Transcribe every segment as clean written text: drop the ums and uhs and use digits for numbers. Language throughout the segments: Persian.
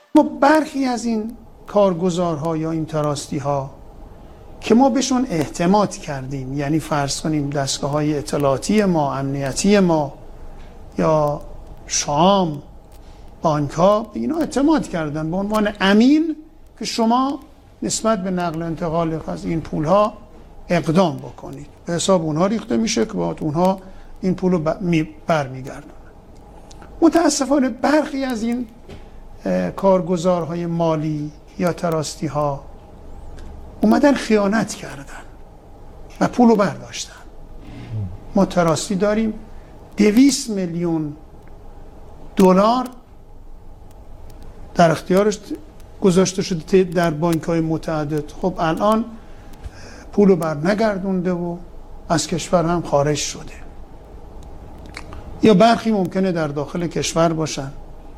ما برخی از این کارگزارها یا این تراستی ها که ما بهشون اعتماد کردیم، یعنی فرض کنیم دستگاه های اطلاعاتی ما، امنیتی ما یا شام، بانک ها به اینا اعتماد کردن به عنوان امین که شما نسبت به نقل و انتقال از این پول ها اقدام بکنید. به حساب اونها ریخته میشه که باید اونها این پول رو برمیگردونن. متاسفانه برخی از این کارگزارهای مالی یا تراستی ها اومدن خیانت کردن و پول رو برداشتن. ما تراستی داریم 200 میلیون دلار در اختیارش گذاشته شده در بانک‌های متعدد. خب الان پول رو بر نگردونده و از کشور هم خارج شده. یا برخی ممکنه در داخل کشور باشن.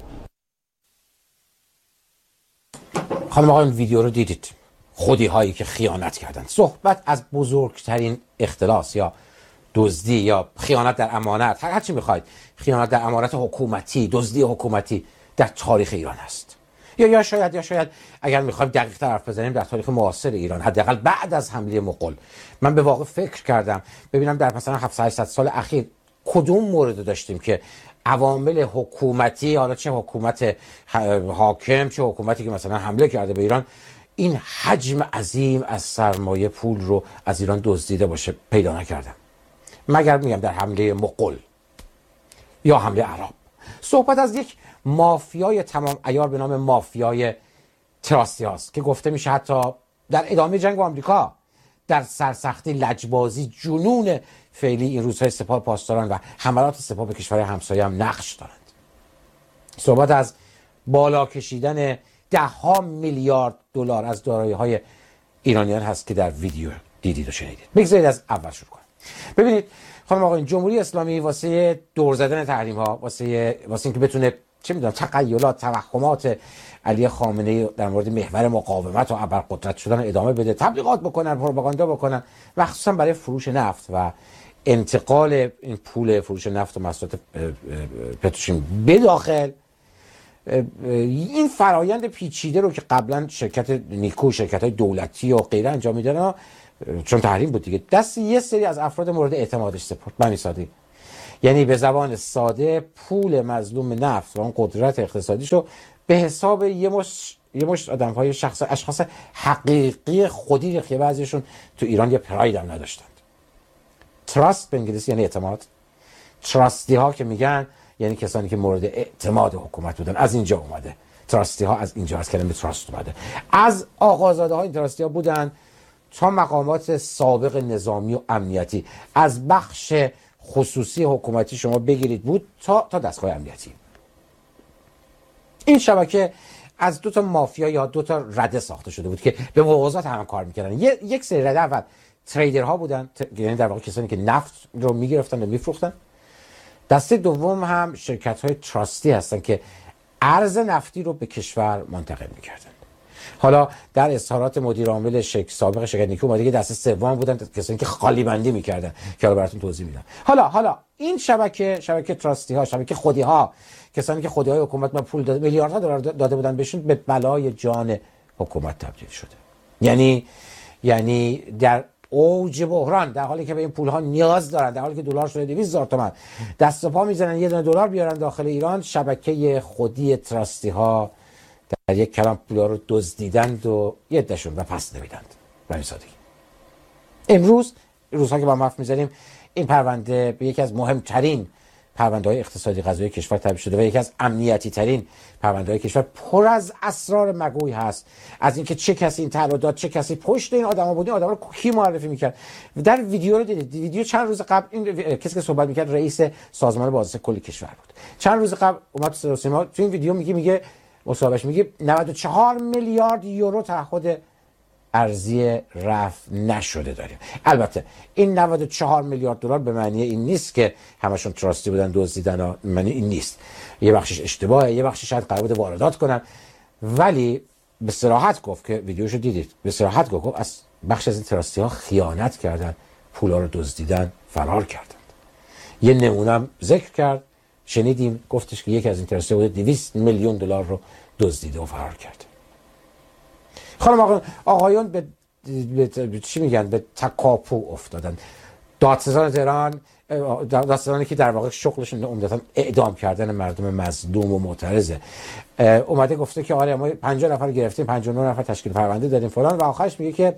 خانم آقای این ویدیو رو دیدید، خودی هایی که خیانت کردن. صحبت از بزرگترین اختلاس یا دزدی یا خیانت در امانت، هر چی میخواید، خیانت در امانت حکومتی، دزدی حکومتی در تاریخ ایران است. یا شاید اگر میخوایم دقیق تر حرف بزنیم در تاریخ معاصر ایران، حداقل بعد از حمله مغول. من به واقع فکر کردم ببینم در مثلا 700 سال اخیر کدوم مورد داشتیم که عوامل حکومتی، حالا چه حکومت حاکم چه حکومتی که مثلا حمله کرده به ایران، این حجم عظیم از سرمایه پول رو از ایران دزدیده باشه پیدا نکردم، مگر میگم در حمله مغول یا حمله عرب. صحبت از یک مافیای تمام عیار به نام مافیای تراستی هاست که گفته میشه حتی در ادامه جنگ با آمریکا، در سرسختی، لجبازی، جنون فعلی این روزهای سپاه پاسداران و حملات سپاه به کشورهای همسایه هم نقش دارند. صحبت از بالا کشیدن $10 میلیارد از دارایی‌های ایرانیان هست که در ویدیو دیدید و شنیدید. بگذارید از اول شروع کنیم. ببینید خانم آقایان، جمهوری اسلامی واسه دور زدن تحریم ها، واسه اینکه بتونه چه میدونم تخیلات، توهمات علی خامنه‌ای در مورد محور مقاومت و ابرقدرت شدن ادامه بده، تبلیغات بکنن، پروپاگاندا بکنن و خصوصا برای فروش نفت و انتقال این پول فروش نفت و محصولات پتروشیمی به داخل، این فرایند پیچیده رو که قبلا شرکت نیکو، شرکت‌های دولتی و غیره انجام میدادن، چون تحریم بود دیگه، دست یه سری از افراد مورد اعتمادش سپرد. به همین سادگی. یعنی به زبان ساده پول مظلوم نفت و اون قدرت اقتصادیش رو به حساب یه مشت آدم‌های اشخاص حقیقی خودی ریخت که بعضیشون تو ایران یه پراید هم نداشتند. تراست به انگلیسی یعنی اعتماد. تراستی ها که میگن یعنی کسانی که مورد اعتماد حکومت بودن. از اینجا اومده. تراستی ها از اینجا، از کلمه تراست اومده. از آقازاده های تراستی ها بودن تا مقامات سابق نظامی و امنیتی، از بخش خصوصی حکومتی شما بگیرید بود تا دستگاه امنیتی. این شبکه از 2 مافیا یا 2 رده ساخته شده بود که به موازات هم کار میکردن. یک سری رده اول تریدرها بودن، یعنی در واقع کسانی که نفت رو میگرفتن و میفروختن. دسته دوم هم شرکت‌های تراستی هستن که ارز نفتی رو به کشور منتقل میکردن. حالا در اظهارات مدیر عامل سابق شرکت نیکو اومده که دسته سوم بودن کسانی که خالی بندی میکردن که حالا براتون توضیح میدم. حالا این شبکه تراستی ها، شبکه خودی ها، کسانی که خودی های حکومت ما پول داده، میلیاردها دلار داده بودن بهشون، به بلای جان حکومت تبدیل شده. یعنی در اوج بحران، در حالی که به این پول ها نیاز دارن، در حالی که دلار شده 200,000 تومان، دست و پا میزنن یه دونه دلار بیارن داخل ایران، شبکه خودی تراستی ها در یک کلام پولا رو دزدیدند و یه دشون و پس نمیدند. به این سادگی. امروز روزها که با ما حرف میزنیم، این پرونده به یکی از مهمترین پرونده‌های اقتصادی قضایی کشور تبدیل شده و یکی از امنیتی ترین پرونده‌های کشور، پر از اسرار مگوی هست. از اینکه چه کسی این طلا داد، چه کسی پشت این آدما بود، این آدما رو کی معرفی میکرد. در ویدیو رو دیدید. ویدیو چند روز قبل این کسی که صحبت میکرد رئیس سازمان بازرسی کل کشور بود. چند روز قبل اومد تو سینما، تو این ویدیو میگه مصاحبهش میگه 94 میلیارد یورو تعهد ارزی رفع نشده داریم. البته این 94 میلیارد دلار به معنی این نیست که همشون تراستی بودن دزدیدن، معنی این نیست. یه بخشش اشتباهه، یه بخشش شاید قرار بوده واردات کنن، ولی به صراحت گفت که ویدیوشو دیدید، به صراحت گفت از بخش از این تراستی ها خیانت کردن، پولا رو دزدیدن، فرار کردن. یه نمونه ذکر کرد، شنیدیم گفتش که یکی از این تراستی‌ها 200 میلیون دلار رو دزدیده و فرار کرده. خانم آقایون به چی میگن، به تکاپو افتادن. دادستان تهران، دادستانی که در واقع شغلشون عمدتاً اعدام کردن مردم مظلوم و معترضه، اومده گفته که آره ما 50 نفر گرفتیم، 59 نفر تشکیل پرونده دادیم فلان، و آخرش میگه که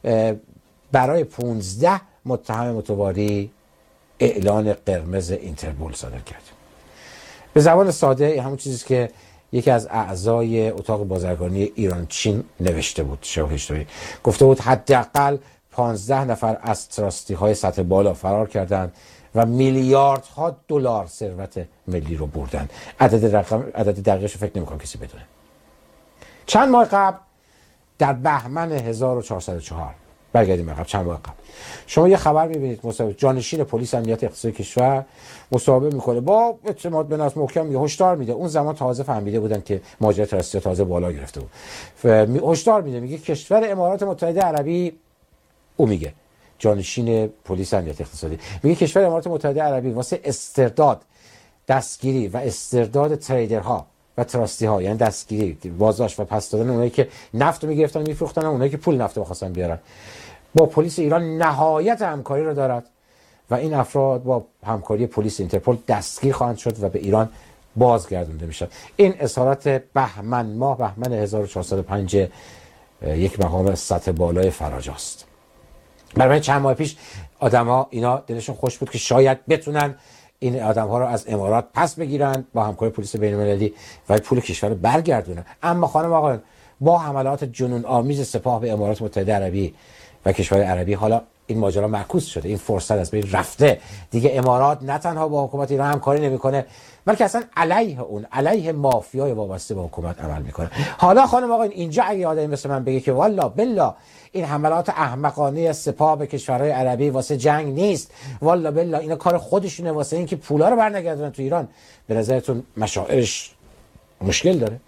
برای 15 متهم متواری اعلان قرمز اینترپل صادر کرد. به زبان ساده همون چیزی که یکی از اعضای اتاق بازرگانی ایران چین نوشته بود، شوهشتوی گفته بود حداقل 15 نفر از تراستی‌های سطح بالا فرار کردند و میلیاردها دلار ثروت ملی رو بردن. عدد دقیقش رو فکر نمی‌کنم کسی بدونه. چند ماه قبل در بهمن 1404 برگردیم عقب، چند ماه قبل شما یه خبر می‌بینید جانشین پلیس امنیت اقتصادی کشور مصاحبه میکنه با اعتماد به نفس محکم، هشدار میده. اون زمان تازه فهمیده بودن که ماجرای تراستی تازه بالا گرفته بود. هشدار میده، میگه کشور امارات متحده عربی، او میگه جانشین پلیس امنیت اقتصادی میگه کشور امارات متحده عربی واسه استرداد، دستگیری و استرداد تریدرها و تراستی ها، یعنی دستگیری، بازداشت و پس دادن اونایی که نفت رو میگرفتن میفروختن، اونایی که پول نفت رو می‌خواستن بیارن، با پلیس ایران نهایت همکاری رو دارد و این افراد با همکاری پلیس اینترپل دستگیر خواهند شد و به ایران بازگردونده میشن. این اظهارات بهمن 1405 یک مقام سطح بالای فراجاست. برای چند ماه پیش آدما اینا دلشون خوش بود که شاید بتونن این آدم‌ها رو از امارات پس بگیرن با همکاری پلیس بین‌المللی و پول کشور رو برگردونن. اما خانم آقایان، با حملات جنون آمیز سپاه به امارات متحده عربی و کشور عربی حالا این ماجرا معکوس شده، این فرصت از بین رفته. دیگه امارات نه تنها با حکومت ایران همکاری نمیکنه، بلکه اصلا علیه مافیای وابسته به حکومت عمل میکنه. حالا خانم آقایان، اینجا اگه آدمی مثل من بگه که والا بلا این حملات احمقانه سپاه به کشورهای عربی واسه جنگ نیست، والا بلا اینا کار خودشونه واسه اینکه پولا رو برنگردونن تو ایران، به نظرتون مشاعرش مشکل داره؟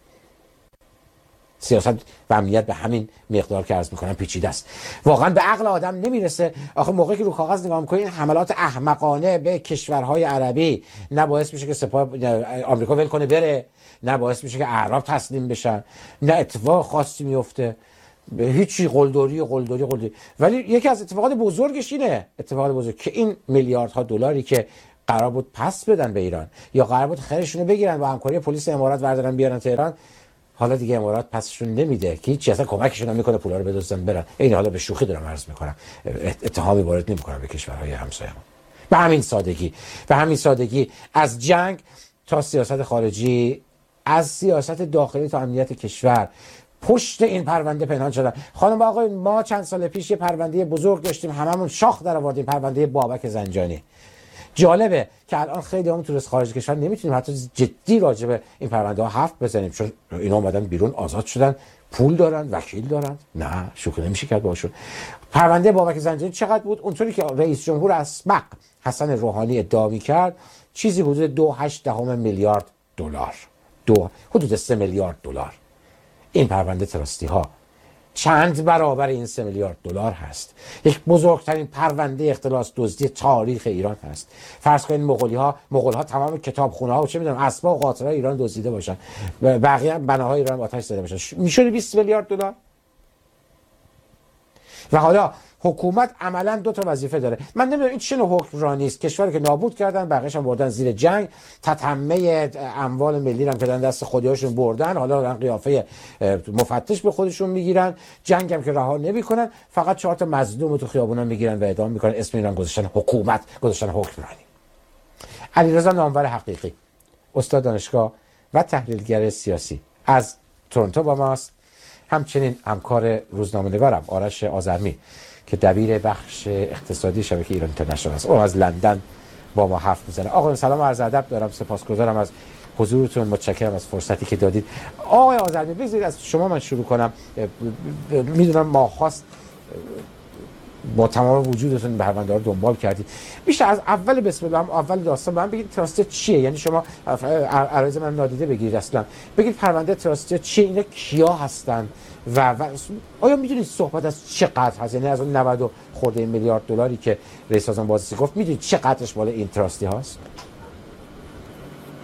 سیاست و امنیت به همین مقدار که عرض میکنم پیچیده است. واقعا به عقل آدم نمیرسه. آخه موقعی که رو کاغذ نگاه میکنید این حملات احمقانه به کشورهای عربی نه باعث میشه که سپاه آمریکا ول کنه بره، نه باعث میشه که اعراب تسلیم بشن، نه اتفاق خاصی میفته، به هیچی قلدری. ولی یکی از اتفاقات بزرگش اینه، اتفاقات بزرگ که این میلیاردها دلاری که قرار بود پس بدن به ایران یا قرار بود خیرشونو بگیرن با همکاری پلیس امارات بردارن بیارن تهران، حالا دیگه امارات پسشون نمیده که هیچ اصلا کمکشون هم میکنه پولا رو بدزدن برن. این حالا به شوخی دارم عرض میکنم، اتهامی وارد نمیکنم به کشورهای همسایه‌مون. به همین سادگی از جنگ تا سیاست خارجی، از سیاست داخلی تا امنیت کشور پشت این پرونده پنهان شدن. خانم آقای، ما چند سال پیش یه پرونده بزرگ داشتیم، هممون شاخ در آوردیم، پرونده بابک زنجانی. جالبه که الان خیلی هم تو خارج کشور نمیتونیم حتی جدی راجع به این پرونده ها حرف بزنیم، چون اینا اومدن بیرون، آزاد شدن، پول دارن، وکیل دارن، نه شوخی نمیشه کرد باشون. پرونده بابک زنجانی چقدر بود؟ اونطوری که رئیس جمهور اسبق حسن روحانی ادعا می‌کرد چیزی حدود 2.8 میلیارد دلار، حدود 3 میلیارد دلار. این پرونده تراستی ها چند برابر این 3 میلیارد دلار هست. یک بزرگترین پرونده اختلاس دزدی تاریخ ایران هست. فرض کنید مغول ها تمام کتابخونه ها و چه میدونم اسباب و قاطرهای ایران دزدیده باشن، بقیه بناهای ایران آتش زده باشن، میشه 20 میلیارد دلار. و حالا حکومت عملا دو تا وظیفه داره. من نمیدونم این چه نوع حکمرانی است. کشوری که نابود کردن، بقیه‌اش هم بردن زیر جنگ، تتمه اموال ملی رو که دست خودیاشون بردن، حالا دارن قیافه مفتش به خودشون میگیرن، جنگ هم که رها نمیکنن، فقط 4 تا مظلوم تو خیابونا میگیرن و اعدام میکنن، اسم اینا گذاشتن حکومت، گذاشتن حکمرانی. علیرضا نامور حقیقی، استاد دانشگاه و تحلیلگر سیاسی از تورنتو با ماست. همچنین همکار روزنامه‌نگارم آرش آذرمی که دبیر بخش اقتصادی شبکه ایران اینترنشنال است، او از لندن با ما حرف میزنه. آقا سلام و عرض ادب دارم، سپاسگزارم از حضورتون، متشکرم از فرصتی که دادید. آقای آذرمی، بذارید از شما من شروع کنم. میدونم ما خواست با تمام وجودتون پرونده رو دنبال کردید، میشه از اول بسم الله اول داستان به من بگید تراست چیه؟ یعنی شما عرض من نادیده بگیرید، اصلا بگید پرونده تراست چیه، اینا کیا هستن و آیا میدونید صحبت از چقدر هست؟ یعنی از اون 90 خورده میلیارد دلاری که رئیس سازمان بازرسی گفت، میدونید چقدرش مال این تراستی هاست؟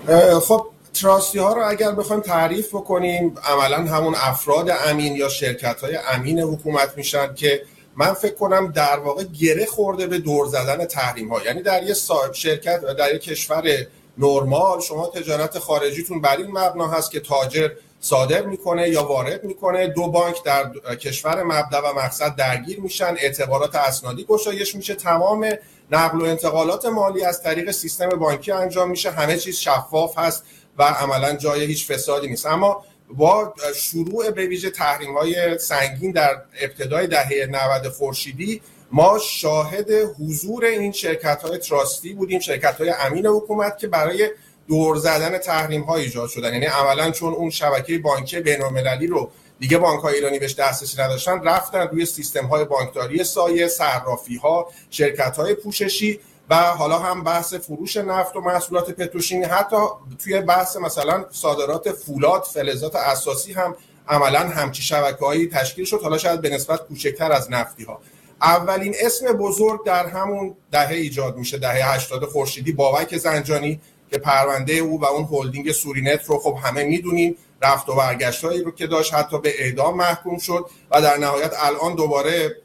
خب تراستی ها رو اگر بخوایم تعریف بکنیم عملا همون افراد امین یا شرکت های امین حکومت میشن که من فکر کنم در واقع گره خورده به دور زدن تحریم ها. یعنی در یه شرکت و در یه کشور نرمال شما تجارت خارجیتون بر این مبنا هست که تاجر صادر میکنه یا وارد میکنه، دو بانک در کشور مبدا و مقصد درگیر میشن، اعتبارات اسنادی گشایش میشه، تمام نقل و انتقالات مالی از طریق سیستم بانکی انجام میشه، همه چیز شفاف هست و عملا جای هیچ فسادی نیست. اما با شروع به ویژه تحریم‌های سنگین در ابتدای دهه 90 خورشیدی ما شاهد حضور این شرکت‌های تراستی بودیم، شرکت‌های امین حکومت که برای دور زدن تحریم‌ها ایجاد شدن. یعنی عملاً چون اون شبکه بانکی بین‌المللی رو دیگه بانک‌های ایرانی بهش دسترسی نداشتن، رفتن روی سیستم‌های بانکداری سایه، صرافی‌ها، شرکت‌های پوششی و حالا هم بحث فروش نفت و محصولات پتروشیمی، حتی توی بحث مثلا صادرات فولاد، فلزات اساسی هم عملاً همچی شبکه‌هایی تشکیل شد، حالا شاید به نسبت کوچکتر از نفتی‌ها. اولین اسم بزرگ در همون دهه ایجاد میشه، دهه 80 خورشیدی، بابک زنجانی که پرونده او و اون هلدینگ سورینت رو خب همه میدونیم، رفت و برگشتایی رو که داشت، حتی به اعدام محکوم شد و در نهایت الان دوباره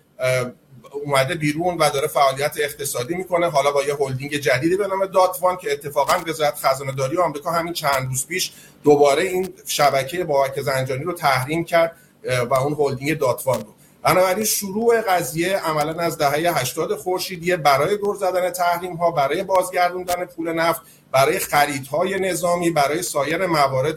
اومده بیرون و داره فعالیت اقتصادی میکنه، حالا با یه هلدینگ جدیدی به نام داتوان که اتفاقا وزارت خزانه داری آمریکا همین چند روز پیش دوباره این شبکه بابک زنجانی رو تحریم کرد و اون هلدینگ داتوان رو. بنابراین شروع قضیه عملا از دهه 80 خورشیدی برای دور زدن تحریم ها، برای بازگردوندن پول نفت، برای خریدهای نظامی، برای سایر موارد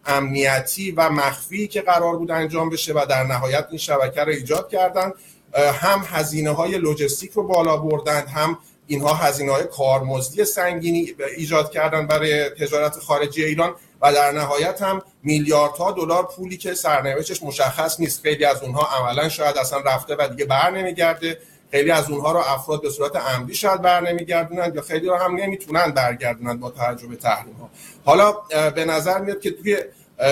امنیتی و مخفی که قرار بود انجام بشه و در نهایت این شبکه رو ایجاد کردن. هم هزینه‌های لوجستیک رو بالا بردند، هم اینها هزینه‌های کارمزدی سنگینی ایجاد کردن برای تجارت خارجی ایران و در نهایت هم میلیاردها دلار پولی که سرنوشتش مشخص نیست. خیلی از اونها عملاً شاید اصلا رفته و دیگه بر نمیگرده، خیلی از اونها رو افراد به صورت عمدی شاید بر نمیگردونن یا خیلی رو هم نمیتونن برگردونن با توجه به تحریم‌ها. حالا به نظر میاد که توی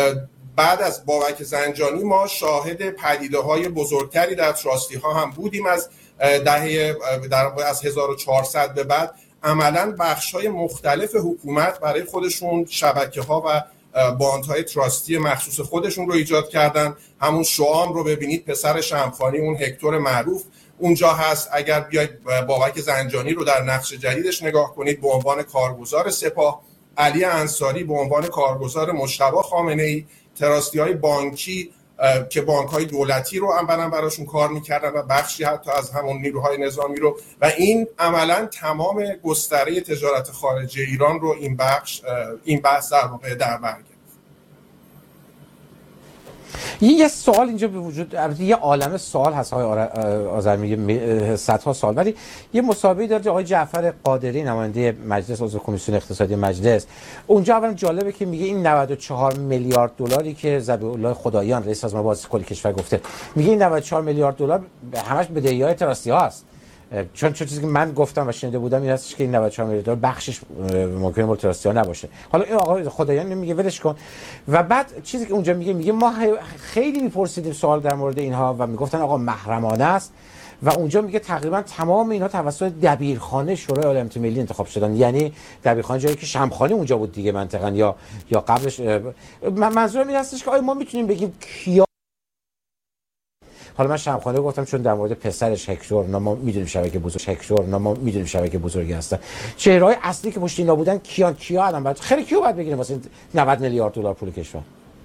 بعد از بابک زنجانی ما شاهد پدیده‌های بزرگتری در تراستی ها هم بودیم. از دهه از 1400 به بعد عملاً بخش‌های مختلف حکومت برای خودشون شبکه‌ها و باندهای تراستی مخصوص خودشون رو ایجاد کردن. همون شعام رو ببینید، پسر شمخانی، اون هکتور معروف اونجا هست. اگر بیاید بابک زنجانی رو در نقش جدیدش نگاه کنید به عنوان کارگزار سپاه، علی انصاری به عنوان کارگزار مجتبی خامنه‌ای، تراستی‌های بانکی که بانک‌های دولتی رو هم براشون کار می‌کردن و بخشی حتی از همون نیروهای نظامی رو، و این عملاً تمام گستره تجارت خارجی ایران رو این بحث در واقع در بر گرفت. یه سوال اینجا به وجود، یه عالمه سوال هست آقای آذرمی، صدها سوال، ولی یه مسابقه داره آقای جعفر قادری نماینده مجلس عضو کمیسیون اقتصادی مجلس، اونجا اولا جالبه که میگه این 94 میلیارد دلاری که ذبیح الله خداییان رئیس سازمان بازرسی کل کشور گفته، میگه این 94 میلیارد دلار همش بدهی‌های تراستی هاست. چون چیزی که من گفتم و شنیده بودم این هستش که این 94 میلیارد دلار بخشش ممکنه مال تراستی ها نباشه. حالا این آقای خدایان میگه ولش کن. و بعد چیزی که اونجا میگه ما خیلی میپرسیدیم سوال در مورد اینها و میگفتن آقا محرمانه است، و اونجا میگه تقریبا تمام اینها توسط دبیرخانه شورای عالمیت ملی انتخاب شدن. یعنی دبیرخانه جایی که شمخانی اونجا بود دیگه منطقاً، یا قبلش. منظورم این هستش که آیا ما میتونیم بگیم کیا، حالا من شمخانه گفتم چون در مورد پسرش هکتور، ما میدونیم شبکه بزرگی هستن، چهره‌های اصلی که پشت اینا بودن کیا الان بعد خیلی کیو باید بگیریم واسه 90 میلیارد دلار پول کشور.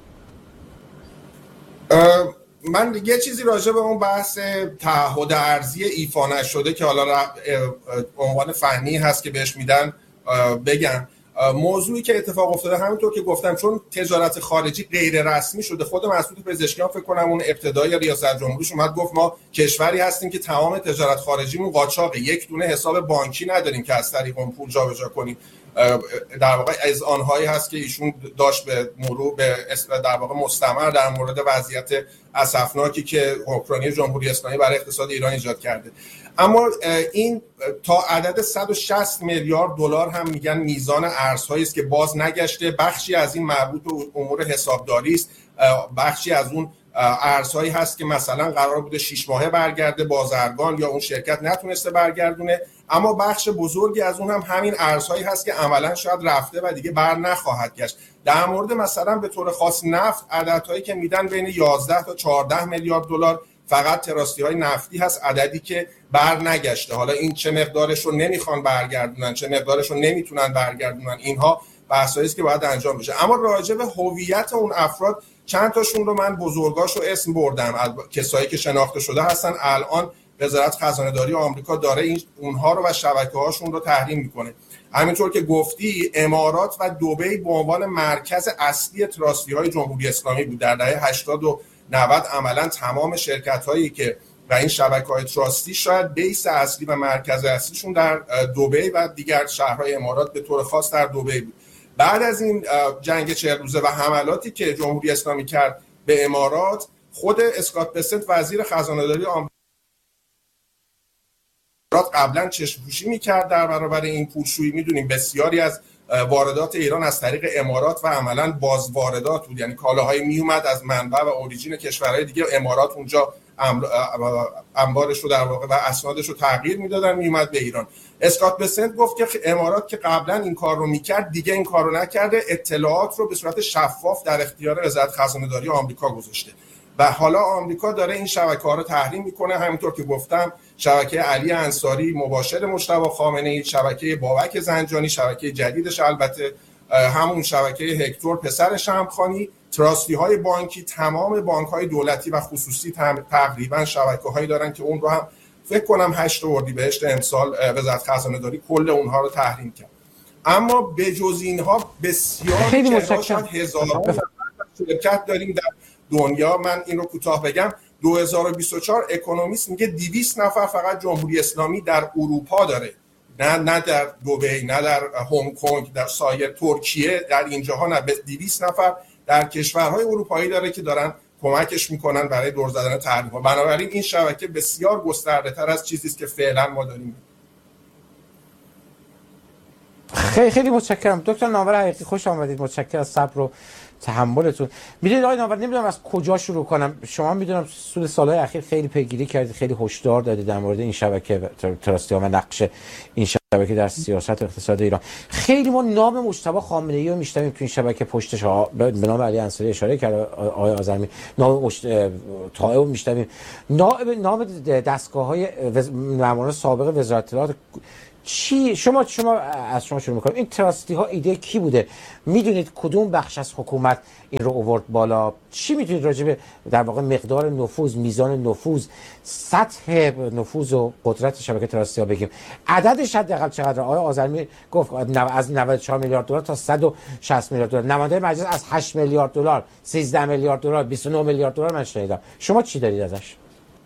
من یه چیزی راجع به اون بحث تعهد ارزی ایفا نشده که حالا عنوان فنی هست که بهش میدن بگم. موضوعی که اتفاق افتاده همونطور که گفتم، چون تجارت خارجی غیر رسمی شده، خود مسعود پزشکیان فکر کنم اون ابتدای ریاست جمهوریش اومد گفت ما کشوری هستیم که تمام تجارت خارجیمون قاچاقه، یک دونه حساب بانکی نداریم که از طریق اون پول جابجا کنیم. در واقع از آنهایی هست که ایشون داشت به مرور به در واقع مستمر در مورد وضعیت اسفناکی که حکمرانی جمهوری اسلامی برای اقتصاد ایران ایجاد کرده. اما این تا عدد 160 میلیارد دلار هم میگن میزان ارزهایی است که باز نگشته. بخشی از این مربوط به امور حسابداری است، بخشی از اون ارزهایی هست که مثلا قرار بوده 6 ماهه برگرده، بازرگان یا اون شرکت نتونسته برگردونه. اما بخش بزرگی از اون هم همین ارزهایی هست که عملا شاید رفته و دیگه بر نخواهد گشت. در مورد مثلا به طور خاص نفت، عددهایی که میدن بین 11 تا 14 میلیارد دلار فقط تراستی‌های نفتی هست، عددی که بر نگشته. حالا این چه مقدارش رو نمیخوان برگردونن، چه مقدارش رو نمیتونن برگردونن، اینها بحثایی است که باید انجام بشه. اما راجع به هویت اون افراد، چند تاشون رو من بزرگاشو اسم بردم، کسایی که شناخته شده هستن. الان وزارت خزانه‌داری آمریکا داره اونها رو و شبکه‌هاشون رو تحریم میکنه. همینطور که گفتی، امارات و دبی به عنوان مرکز اصلی تراستی‌های جمهوری اسلامی بود. در دهه 80 و 90 عملاً تمام شرکت‌هایی که و این شبکه‌های تراستی شاید بیس اصلی و مرکز اصلیشون در دبی و دیگر شهرهای امارات به طور خاص در دبی بود. بعد از این جنگ 40 روزه و حملاتی که جمهوری اسلامی کرد به امارات، خود اسکات بسنت وزیر خزانه‌داری آمریکا قبلا چشم‌پوشی می‌کرد در برابر این پولشویی. می‌دونیم بسیاری از واردات ایران از طریق امارات و عملاً بازواردات بود، یعنی کالاهایی میومد از منبع و اوریجین کشورهای دیگه، امارات اونجا انبارش رو در واقع و اسنادش رو تغییر میدادن، میومد به ایران. اسکات بسنت گفت که امارات که قبلا این کار رو میکرد دیگه این کار رو نکرده، اطلاعات رو به صورت شفاف در اختیار وزارت خزانه‌داری آمریکا گذاشته و حالا آمریکا داره این شبکه‌ها رو تحریم میکنه. همونطور که گفتم، شبکه علی انصاری مباشر مجتبی خامنه‌ای، شبکه بابک زنجانی، شبکه جدیدش البته همون شبکه هکتور پسر شمخانی، تراستی های بانکی، تمام بانک های دولتی و خصوصی تقریبا شبکه هایی دارن که اون رو هم فکر کنم 8 اردیبهشت امسال وزارت خزانه‌داری کل اونها رو تحریم کرد. اما به جز اینها بسیار هزاران شرکت داریم در دنیا. من این رو کوتاه بگم، 2024 اکونومیست میگه 200 نفر فقط جمهوری اسلامی در اروپا داره، نه در دبی، نه در هنگ کنگ، در سایر ترکیه، در اینجاها نه، 200 نفر در کشورهای اروپایی داره که دارن کمکش میکنن برای دور زدن تحریم‌ها. بنابراین این شبکه بسیار گسترده‌تر از چیزی است که فعلا ما داریم. خیلی متشکرم دکتر ناور حقیقی، خوش آمدید. متشکرم از صبر و تحملتون. میدونید آقای ناور، نمیدونم از کجا شروع کنم. شما میدونم طول سالهای اخیر خیلی پیگیری کردید، خیلی هشدار دادید در مورد این شبکه تراستی ها و نقش این شبکه در سیاست و اقتصاد ایران. خیلی ما نام مجتبی خامنه‌ای رو میشنویم تو این شبکه، پشتش به نام علی انصاری اشاره کرد آقای آذرمی، نام طائع رو میشنویم، نام دستگاه‌های ماموران سابق وزارت اطلاعات. چی شما از شما شروع میکنم، این تراستی ها ایده کی بوده؟ میدونید کدوم بخش از حکومت این رو آورد بالا؟ چی میتونید راجع به در واقع مقدار نفوذ، میزان نفوذ، سطح نفوذ و قدرت شبکه تراستی ها بگیم؟ عددش حداقل چقدر؟ آقای آذرمی گفت از 94 میلیارد دلار تا 160 میلیارد دلار. نماینده مجلس از 8 میلیارد دلار، 13 میلیارد دلار، 29 میلیارد دلار من شنیدم. شما چی دارید ازش؟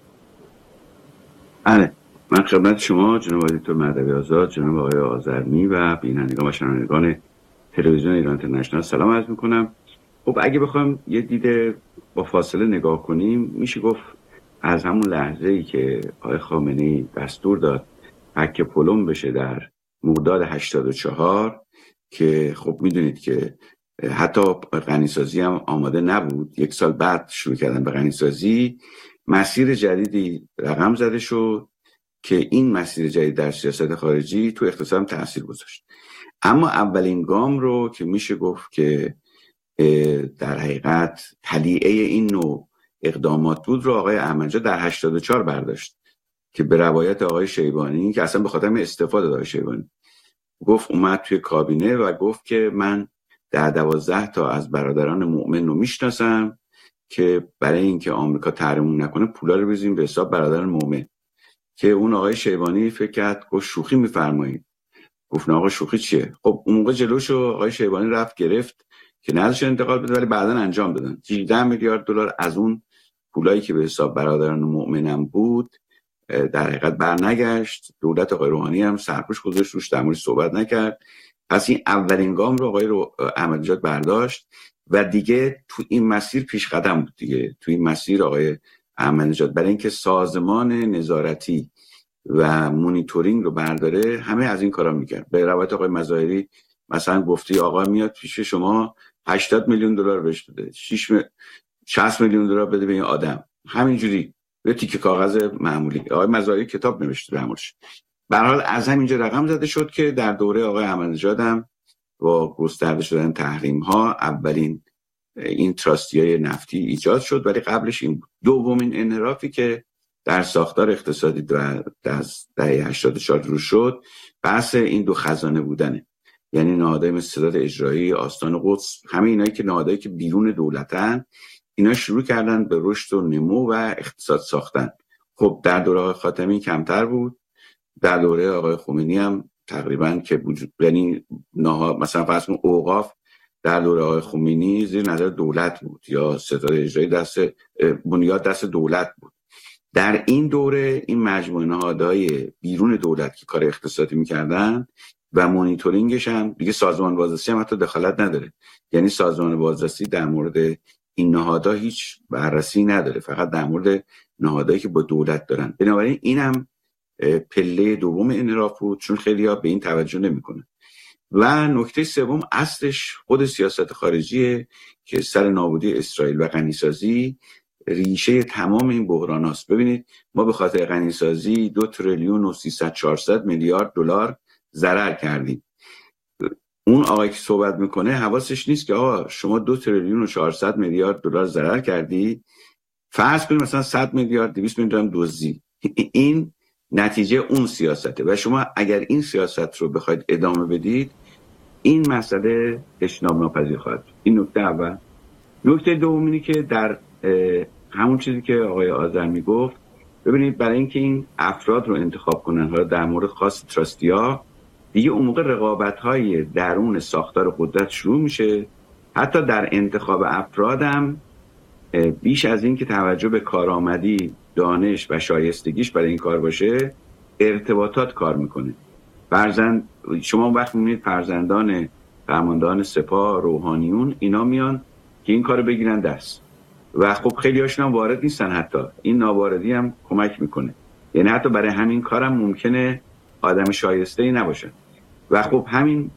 من خدمت شما جناب دکتر مهدوی آزاد، جناب آقای آذرمی و بینندگان و شنوندگان تلویزیون ایران اینترنشنال سلام عرض میکنم. خب اگه بخوایم یه دید با فاصله نگاه کنیم، میشه گفت از همون لحظه‌ای که آقای خامنه‌ای دستور داد حک پلم بشه در مرداد 84 که خب میدونید که حتی غنیسازی هم آماده نبود، 1 سال بعد شروع کردن به غنیسازی، مسیر جدیدی رقم زده شد که این مسیر جدید در سیاست خارجی تو اقتصاد هم تأثیر گذاشت. اما اولین گام رو که میشه گفت که در حقیقت تلیعه این نوع اقدامات بود رو آقای احمدی در 84 برداشت که به روایت آقای شیبانی، که اصلا به خاطر استفاده آقای شیبانی گفت، اومد توی کابینه و گفت که من 12 تا از برادران مؤمن رو میشناسم که برای اینکه آمریکا تحریم نکنه پولا رو بزنیم به حساب برادران مؤمن. که اون آقای شیبانی فکر کرد گفت شوخی میفرمایید. گفت آقا شوخی چیه؟ خب اون موقع جلوشو آقای شیبانی رفت گرفت که نذاش انتقال بده، ولی بعداً انجام دادن. 18 میلیارد دلار از اون پولایی که به حساب برادران مؤمنم بود در حقیقت برنگشت. دولت آقای روحانی هم سرپوش گذاشت روش، در موردش صحبت نکرد. پس این اولین گام رو آقای احمدی نژاد برداشت و دیگه تو این مسیر پیش قدم بود دیگه. تو این مسیر آقای احمدی نژاد برای اینکه سازمان نظارتی و مونیتورینگ رو برداره همه از این کارا میکرد. به روایت آقای مظاهری مثلا گفتی آقا میاد پیش شما 80 میلیون دلار بهش بده، 60 میلیون دلار بده به این آدم، همینجوری به تیکه کاغذ معمولی. آقای مظاهری کتاب نوشته درموردش. به هر حال از همینجا رقم زده شد که در دوره آقای احمدی‌نژاد هم با گسترده شدن تحریم ها اولین این تراستی‌های نفتی ایجاد شد، ولی قبلش این دومین انحرافی که در ساختار اقتصادی در دهه 84 رو شد بحث این دو خزانه بودنه. یعنی نهادهای مثل ستاد اجرایی، آستان قدس، همه اینایی که نهادهایی که بیرون دولتن، اینا شروع کردن به رشد و نمو و اقتصاد ساختن. خب در دوره آقای خاتمی کمتر بود، در دوره آقای خمینی هم تقریبا که وجود، یعنی مثلا فرض کن اوقاف در دوره آقای خمینی زیر نظر دولت بود یا ستاد اجرایی بنیاد دست دولت بود. در این دوره این مجموعه نهادهای بیرون دولت که کار اقتصادی میکردن و مانیتورینگش هم دیگه سازمان بازرسی هم حتی دخالت نداره. یعنی سازمان بازرسی در مورد این نهادها هیچ بررسی نداره، فقط در مورد نهادهایی که با دولت دارن. بنابراین این هم پله دوم انحراف بود، چون خیلی‌ها به این توجه نمی‌کنن. و نکته سوم اصلش خود سیاست خارجیه که سر نابودی اسرائیل و غنیسازی ریشه تمام این بحران هاست. ببینید ما به خاطر غنیسازی 2 تریلیون و 300-400 میلیارد دلار ضرر کردیم. اون آقایی که صحبت میکنه حواسش نیست که آقا شما 2 تریلیون و 400 میلیارد دلار ضرر کردی، فرض کنید مثلا 100 میلیارد 200 میلیارد دزدی. این نتیجه اون سیاسته و شما اگر این سیاست رو بخواید ادامه بدید این مسئله اجتناب ناپذیر خواهد. این نکته اول. نکته دوم اینه که در همون چیزی که آقای آذر میگفت، ببینید برای اینکه این افراد رو انتخاب کنن، حالا در مورد خاص تراستیا دیگه اون موقع رقابت‌های درون ساختار قدرت شروع میشه. حتی در انتخاب افرادم بیش از این که توجه به کارآمدی، دانش و شایستگیش برای این کار باشه، ارتباطات کار میکنه. شما وقتی میبینید فرزندان فرماندهان سپاه، روحانیون، اینا میان که این کارو بگیرن دست و خب خیلی هاشون هم وارد نیستن، حتی این ناواردی هم کمک میکنه. یعنی حتی برای همین کارم ممکنه آدم شایسته‌ای نباشن و خب همین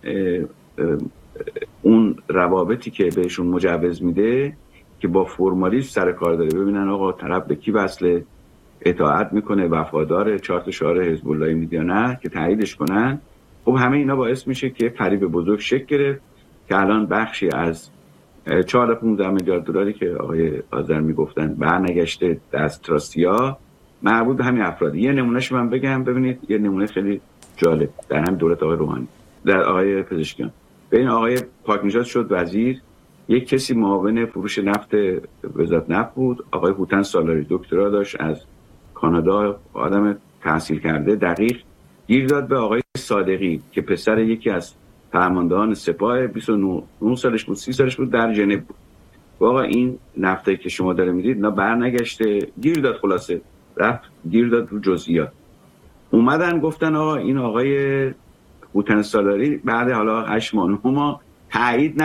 اون روابطی که بهشون مجوز میده که با فرمالیسم سر کار داره، ببینن آقا طرف به کی وصله، اطاعت میکنه، وفادار، 4 تا شعار حزب الله میدیا نه که تاییدش کنن. خب همه اینا باعث میشه که فریب بزرگ شکل گرفت که الان بخشی از 4-15 میلیارد دلاری که آقای آذر میگفتن برنگشته دست تراستیا مربوط به همین افراد. یه نمونهش من بگم، ببینید یه نمونه خیلی جالب در هم دولت آقای روحانی، در آقای پزشکیان. ببین آقای پاکنژاد شد وزیر، یک کسی معاون فروش نفت وزارت نفت بود، آقای هوتن سالاری، دکترا داشت از کانادا، آدم تحصیل کرده دقیق، گیر داد به آقای صادقی که پسر یکی از فرماندهان سپاه، 29 سالش بود، 30 سالش بود، در ژنو بود. واقعا این نفتی که شما داره میدید اینا برنگشته، گیر داد، خلاصه رفت گیر داد رو جزئیات. اومدن گفتن آقا این آقای هوتن سالاری بعد حالا 8 ماه تایید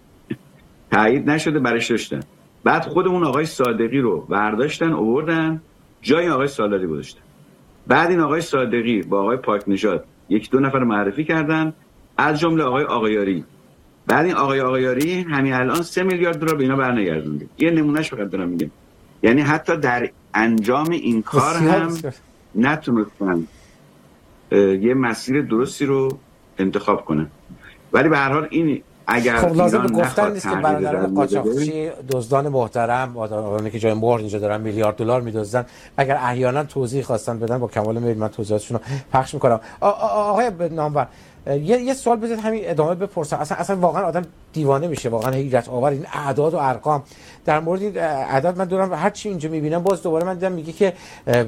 نشده برش داشتن. بعد خودمون آقای صادقی رو برداشتن آوردن جای آقای سالاری گذاشتن. بعد این آقای صادقی با آقای پاکنژاد 1-2 نفر معرفی کردن، از جمله آقای آقایاری. بعد این آقای آقایاری همین الان 3 میلیارد دلار به اینا برنگردونده. یه نمونهش فقط دارم میگم. یعنی حتی در انجام این کار هم نتونستن یه مسیر درستی رو انتخاب کنن. ولی به هر حال این اگر خب لازم گفتن نیست که برادران قاچاقچی، دزدان محترم، آدمانی که جای مهر اینجا دارن میلیارد دلار میدزدن، اگر احیانا توضیح خواستن بدن با کمال میل من توضیحاتشون رو پخش میکنم. آقای نامور یه سوال بذارید همین ادامه بپرسم. اصلا واقعا آدم دیوانه میشه، واقعا حیرت آور این اعداد و ارقام. در مورد این اعداد من دارم هر چی اینجا میبینم باز دوباره من دیدم میگه که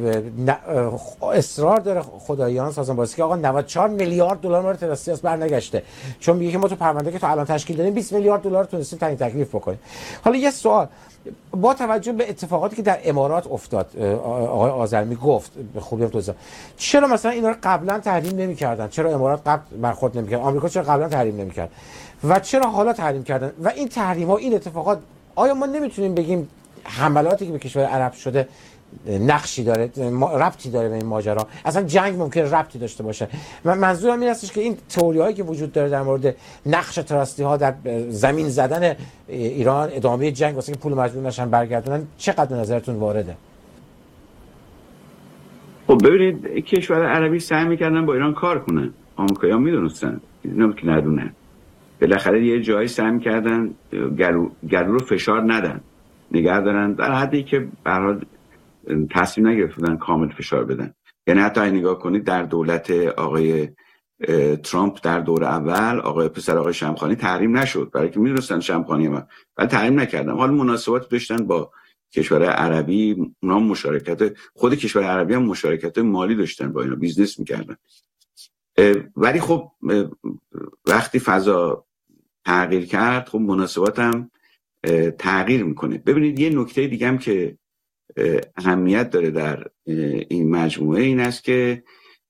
اصرار داره خدایان سازمان بازرسی که آقا 94 میلیارد دلار مورد تراستیاس برنگشته، چون میگه که ما تو پرونده که تو الان تشکیل دادیم 20 میلیارد دلار تونستیم تعیین تکلیف بکنیم. حالا یه سوال با توجه به اتفاقاتی که در امارات افتاد، آقای آذرمی گفت به خوبی هم توضیح، چرا مثلا اینا رو قبلا تحریم نمی‌کردن؟ چرا امارات قبل برخورد نمی‌کرد؟ آمریکا چرا قبلا تحریم نمی‌کرد و چرا حالا تحریم کردن؟ و این تحریم‌ها، این اتفاقات، آیا ما نمیتونیم بگیم حملاتی که به کشور عرب شده نقشی داره، ربطی داره به این ماجرا؟ اصلا جنگ ممکنه ربطی داشته باشه. منظورم این هستش که این تئوری‌هایی که وجود داره در مورد نقش تراستی‌ها در زمین زدن ایران، ادامه جنگ واسه که پول مجبور نشن برگردونن، چقدر به نظرتون وارده؟ خب ببینید کشور عربی سعی میکردن با ایران کار کنن، آمریکایی‌ها میدونستن، اینا که ندونن، بالاخره یه جایی سعی میکردن گلو رو فشار ندن، نگه دارن در حدی که به هر حال تصمیم نگرفتن کامل فشار بدن. یعنی حتی اگه نگاه کنید در دولت آقای ترامپ در دور اول پسر آقای شمخانی تحریم نشد، برای که میدونستن شمخانی ولی تحریم نکردن. حالا مناسبات داشتن با کشور عربی، اونا مشارکت، خود کشور عربی هم مشارکت مالی داشتن با اینا، بیزنس میکردن. ولی خب وقتی فضا تغییر کرد خب مناسبات هم تغییر میکنه. ببینید یه نکته دیگه هم که اهمیت داره در این مجموعه این است که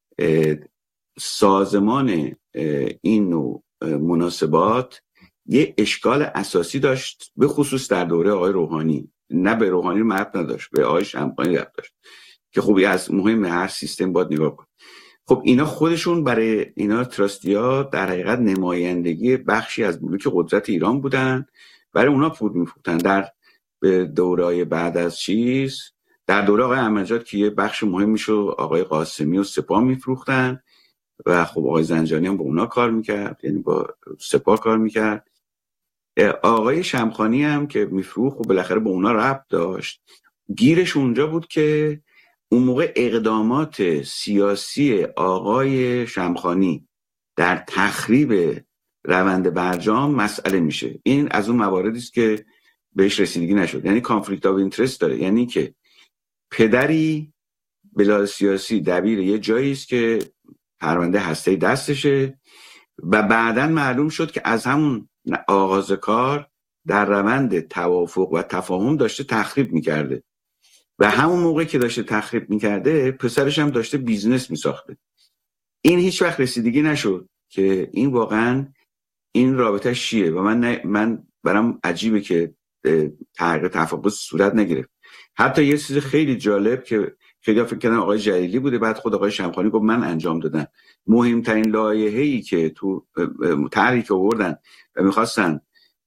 سازمان این نوع مناسبات یه اشکال اساسی داشت، به خصوص در دوره آقای روحانی. نه به روحانی مربوط نداشت، به آقای شمخانی ربط داشت که خوبی از مهم هر سیستم باید نگاه کن. خب اینا خودشون برای اینا تراستیا در حقیقت نمایندگی بخشی از ملوک قدرت ایران بودن، برای اونا پول میفروختن. در دورای بعد از در دوره آقای احمدی که یه بخش مهمی شو آقای قاسمی و سپاه میفروختن و خب آقای زنجانی هم با اونا کار میکرد، یعنی با سپاه کار میکرد. آقای شمخانی هم که میفروخت و بالاخره با اونا ربط داشت. گیرش اونجا بود که اون موقع اقدامات سیاسی آقای شمخانی در تخریب روند برجام مسئله میشه. این از اون مواردی است که بهش رسیدگی نشد، یعنی کانفلیکت آف اینترست داره، یعنی که پدری بلا سیاسی دبیر یه جایی است که پرونده هسته دستشه و بعداً معلوم شد که از همون آغاز کار در روند توافق و تفاهم داشته تخریب میکرده و همون موقع که داشته تخریب میکرده پسرش هم داشته بیزنس میساخته. این هیچ وقت رسیدگی نشد که این واقعاً این رابطه چیه و من برام عجیبه که تحقیق تفاوت صورت نگرفت. حتی یه چیز خیلی جالب که خیلی فکر کردن آقای جلیلی بوده، بعد خود آقای شمخانی گفت من انجام دادم. مهمترین لایحه‌ای که تو تحریک آوردن و می‌خواستن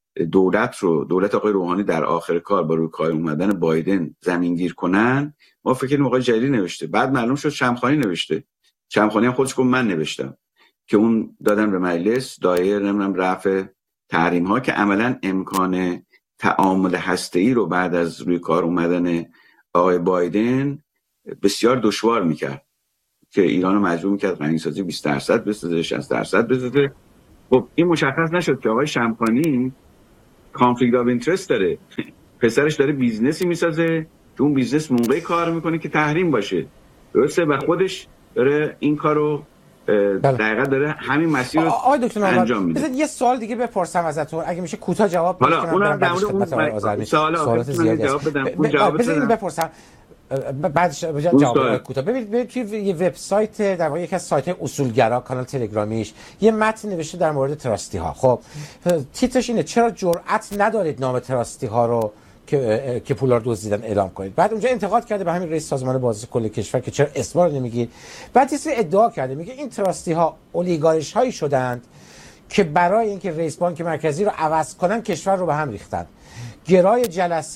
دولت آقای روحانی در آخر کار با روی کار اومدن بایدن زمینگیر کنن، ما فکر کنیم آقای جلیلی نوشته، بعد معلوم شد شمخانی نوشته. شمخانی هم خودش گفت من نوشتم که اون دادن به مجلس دایر نمیدونم رفع تحریم ها که عملاً امکان تعامل هسته‌ای رو بعد از روی کار اومدن آقای بایدن بسیار دشوار میکرد که ایران رو مجبور میکرد غنیسازی 20% بسازه، 60% بسازه. خب این مشخص نشد که آقای شمخانی کانفلیکت آف اینترست داره، پسرش داره بیزنسی میسازه که اون بیزنس موقعی کار میکنه که تحریم باشه، درسته، و خودش داره این کارو دقیقاً داره همین مسیر رو انجام میده. یه سوال دیگه بپرسم ازتون اگه میشه کوتاه جواب بدید. حالا اونم در مورد سوالات زیادی هست. بذارید بپرسم بعدش جواب کوتاه. ببینید توی یه وبسایت در واقع یکی از سایت‌های اصولگرا کانال تلگرامیش یه متن نوشته در مورد تراستی ها. خب تیترش اینه چرا جرأت ندارید نام تراستی ها رو که پولا رو دزدیدن اعلام کنید. بعد اونجا انتقاد کرده به همین رئیس سازمان بازرسی کل کشور که چرا اسم رو نمیگید. بعد یه سری ادعا کرده، میگه این تراستی ها اولیگارش هایی شدند که برای اینکه رئیس بانک مرکزی رو عوض کنن کشور رو به هم ریختن. گرای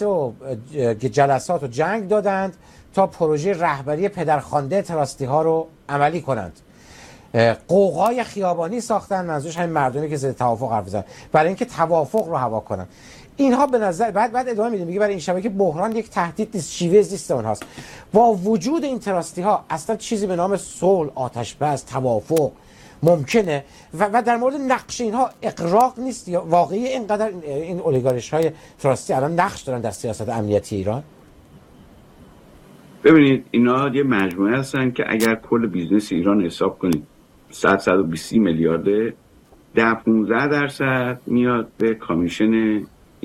جلسات و جنگ دادند تا پروژه رهبری پدرخوانده تراستی ها رو عملی کنند. قوقای خیابانی ساختن، منظورش همین مردمی که ضد توافق حرف زدن، برای اینکه توافق رو هوا کنن. اینها به نظر بعد ادامه میده، میگه برای این شبکه بحران یک تهدید نیست، شیوه زیست اونهاست. با وجود این تراستی ها اصلا چیزی به نام صلح، آتش بس، توافق ممکنه و در مورد نقش اینها اقراق نیست یا واقعی اینقدر این اولیگارش های تراستی الان نقش دارن در سیاست امنیتی ایران؟ ببینید اینا یه مجموعه هستن که اگر کل بیزنس ایران حساب کنید 120 میلیارده، 10-15% میاد به کامیشن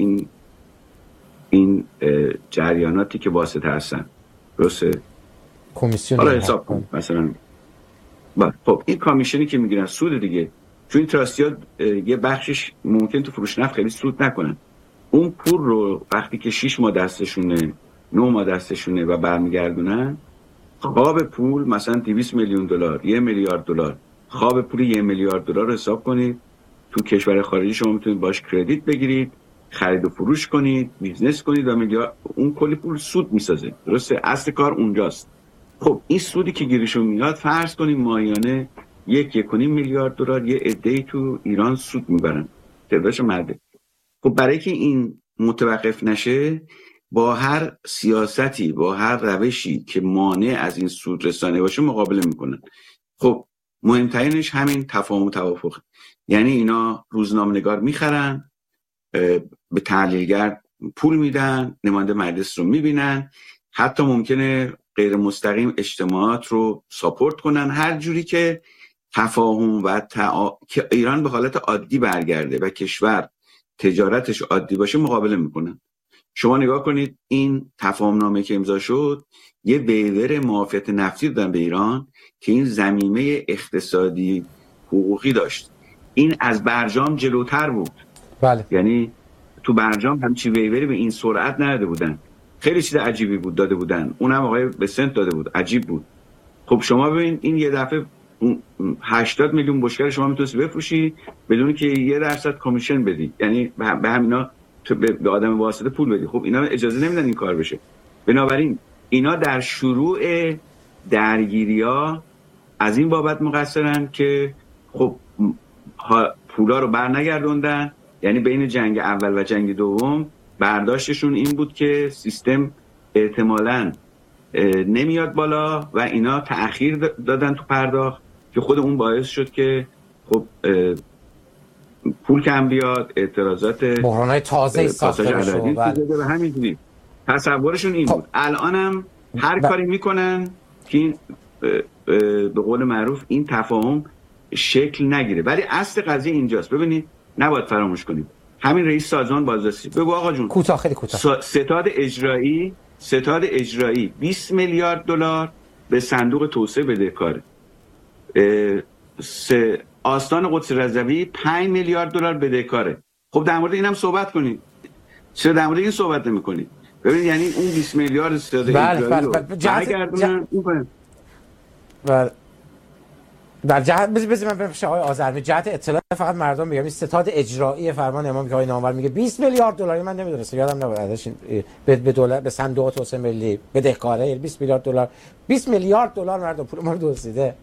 این جریاناتی که واسطه هستن، درسته؟ کمیسیون حالا حساب کن مثلا خب این کامیشنی که میگیرن سود دیگه، چون این تراستی‌ها یه بخشش ممکن تو فروش نفت خیلی سود نکنن، اون پول رو وقتی که 6 ماه دستشونه 9 ماه دستشونه و برمیگردونن، خواب پول مثلا 200 میلیون دلار، 1 میلیارد دلار، خواب پول 1 میلیارد دلار رو حساب کنید تو کشور خارجی شما میتونید باش کردیت بگیرید، خرید و فروش کنید، بیزنس کنید و میلیارد، اون کلی پول سود میسازه، درسته؟ اصل کار اونجاست. خب این سودی که گیرشون میاد فرض کنیم ماهیانه 1.5 میلیارد دلار یه عده‌ای تو ایران سود میبرن، تعدادش مرده. خب برای که این متوقف نشه، با هر سیاستی، با هر روشی که مانع از این سود رسانه باشه مقابله میکنن. خب مهمترینش همین تفاهم و توافق، یعنی اینا روزنامه‌نگار میخرن، به تحلیلگر پول میدن، نماینده مجلس رو میبینن، حتی ممکنه غیر مستقیم اجتماعات رو ساپورت کنن، هر جوری که تفاهم و که ایران به حالت عادی برگرده و کشور تجارتش عادی باشه مقابله میکنن. شما نگاه کنید این تفاهم نامه که امضا شد یه ویور معافیت نفتی دادن به ایران که این ضمیمه اقتصادی حقوقی داشت. این از برجام جلوتر بود. بله. یعنی تو برجام همچی ویوری به این سرعت نداده بودن، خیلی چیز عجیبی بود داده بودن، اونم آقای بسنت داده بود، عجیب بود. خب شما ببین این یه دفعه 80 میلیون بشکه شما میتونستی بفروشی بدون که 1% کمیشن بدی، یعنی به همینا به آدم واسطه پول بدی. خب اینا اجازه نمیدن این کار بشه. بنابراین اینا در شروع درگیری‌ها از این بابت مقصرن که خب پولا رو برنگردوندن. یعنی بین جنگ اول و جنگ دوم برداشتشون این بود که سیستم احتمالاً نمیاد بالا و اینا تأخیر دادن تو پرداخت که خود اون باعث شد که خب پول کم بیاد، اعتراضات بحران‌های تازه‌ای ساخته بشه و همینجوری تصورشون این بود. الانم هر کاری میکنن که این به قول معروف این تفاهم شکل نگیره. ولی اصل قضیه اینجاست. ببینید نباید فراموش کنیم همین رئیس سازمان بازرسی بگو آقا جون کوتاه، خیلی کوتاه، ستاد اجرایی 20 میلیارد دلار به صندوق توسعه بدهکاره. آستان قدس رضوی 5 میلیارد دلار بدهکاره. خب در مورد اینم صحبت کنید. چرا در مورد این صحبت نمی‌کنید؟ ببینید یعنی اون 20 میلیارد ستاد اجرایی رو برگردونن. بله. در جهت بذار من برم پیش آقای آذرمی. جهت اطلاع فقط مردم بگم این ستاد اجرایی فرمان امام که آقای نامور میگه 20 میلیارد دلار، من نمیدونستم، یادم نبود ازش به دولت، به صندوق توسعه ملی بدهکاره 20 میلیارد دلار. 20 میلیارد دلار مردم پول ما رو دزدیده.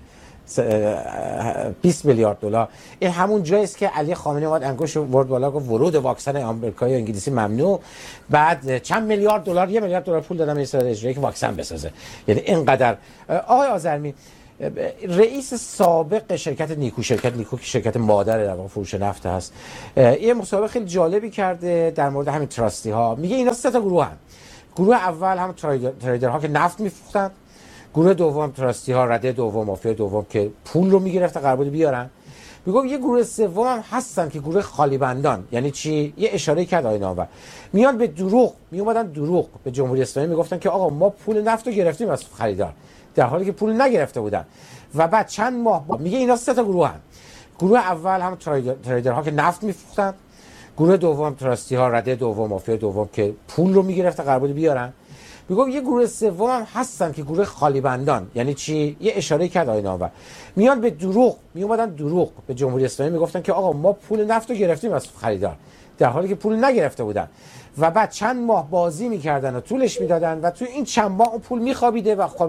20 میلیارد دلار. این همون جایی است که علی خامنه‌ای اومد انگوش ورد بالا گفت ورود واکسن آمریکایی و انگلیسی ممنوع، بعد چند میلیارد دلار، 1 میلیارد دلار پول دادن به ستاد اجرایی که واکسن بسازه. یعنی اینقدر. آقای آذرمی، رئیس سابق شرکت نیکو که شرکت مادر در واقع فروش نفت هست، یه مسابقه خیلی جالبی کرده در مورد همین تراستی ها. میگه اینا 3 تا گروه هستن. گروه اول هم تریدرها که نفت میفروختن، گروه دوم تراستی ها، رده دوم، مافیا دوم که پول رو میگرفتن قرار بود بیارن. میگم یه گروه سوم هم هستن که گروه خالی بندان. یعنی چی؟ یه اشاره کرد آقای نامور، میان به دروغ، میومدن دروغ به جمهوری اسلامی میگفتن که آقا ما پول نفت رو گرفتیم از خریدار، در حالی که پول نگرفته بودن. و بعد چند ماه میگه اینا 3 تا گروه هستن. گروه اول هم تریدرها که نفت میفروختن، گروه دوم تراستی ها، رده دوم، مافیا دوم که پول رو میگرفتن قرار بود بیارن. میگم یه گروه سوم هم هستن که گروه خالی بندان. یعنی چی؟ یه اشاره کرد آقای نامور، میان به دروغ، میومدن دروغ به جمهوری اسلامی میگفتن که آقا ما پول نفت رو گرفتیم از خریدار، در حالی که پول نگرفته بودن. و بعد چند ماه بازی میکردن و طولش میدادن و تو این چند ماه پول میخوابیده و